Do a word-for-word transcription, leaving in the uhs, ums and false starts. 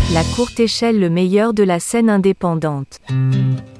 La courte échelle, le meilleur de la scène indépendante.